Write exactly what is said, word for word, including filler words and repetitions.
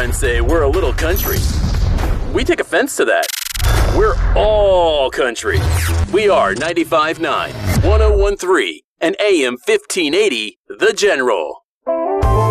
friends say we're a little country. We take offense to that. We're all country. We are ninety-five point nine, one oh one point three, and A M fifteen eighty, The General.